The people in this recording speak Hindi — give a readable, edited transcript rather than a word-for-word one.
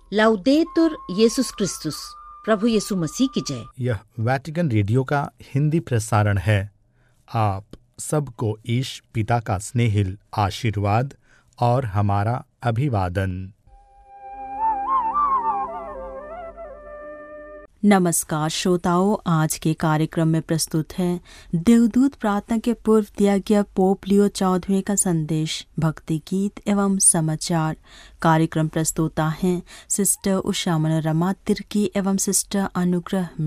लाउदेतुर येसुस क्रिस्तुस, प्रभु यीशु मसीह की जय। यह वैटिकन रेडियो का हिंदी प्रसारण है। आप सबको ईश पिता का स्नेहिल आशीर्वाद और हमारा अभिवादन। नमस्कार श्रोताओं, आज के कार्यक्रम में प्रस्तुत है देवदूत प्रार्थना के पूर्व दिया गया पोप लियो 14वें का संदेश, भक्ति गीत एवं समाचार। कार्यक्रम प्रस्तुता हैं सिस्टर उषा मनोरमा तिर्की एवं सिस्टर अनुग्रह